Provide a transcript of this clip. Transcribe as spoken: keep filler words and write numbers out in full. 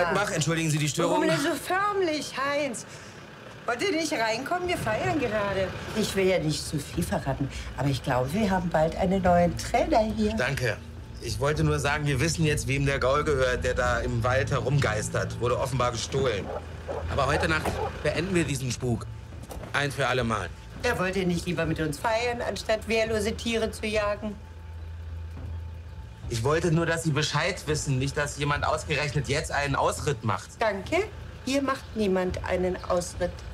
Kaltbach, entschuldigen Sie die Störung. Warum denn so förmlich, Heinz? Wollt ihr nicht reinkommen? Wir feiern gerade. Ich will ja nicht zu viel verraten, aber ich glaube, wir haben bald einen neuen Trainer hier. Danke. Ich wollte nur sagen, wir wissen jetzt, wem der Gaul gehört, der da im Wald herumgeistert. Wurde offenbar gestohlen. Aber heute Nacht beenden wir diesen Spuk. Ein für alle Mal. Er wollte nicht lieber mit uns feiern, anstatt wehrlose Tiere zu jagen? Ich wollte nur, dass Sie Bescheid wissen, nicht, dass jemand ausgerechnet jetzt einen Ausritt macht. Danke. Hier macht niemand einen Ausritt.